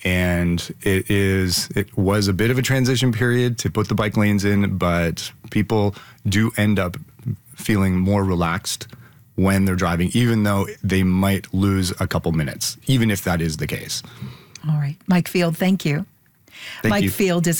And it was a bit of a transition period to put the bike lanes in, but people do end up feeling more relaxed when they're driving, even though they might lose a couple minutes, even if that is the case. All right. Mike Field, thank you. Thank you. Mike Field is